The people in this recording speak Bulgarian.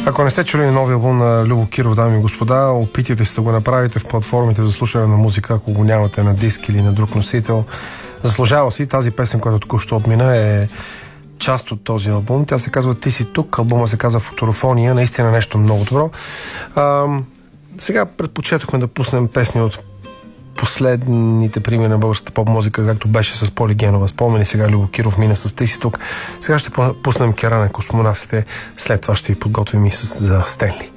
Ако не сте чули новия албум на Любо Киров, дами и господа, опитайте се да го направите в платформите за слушане на музика, ако го нямате на диск или на друг носител. Заслужава си. Тази песен, която току-що отмина, е част от този албум. Тя се казва "Ти си тук", албума се казва "Футурофония", наистина нещо много добро. Сега предпочетохме да пуснем песни от последните примери на българската поп-музика, както беше с Поли Генова. Спомени сега Любо Киров мина с "Ти си тук". Сега ще пуснем Керана, Космонавтите. След това ще ви подготвим и за Стенли.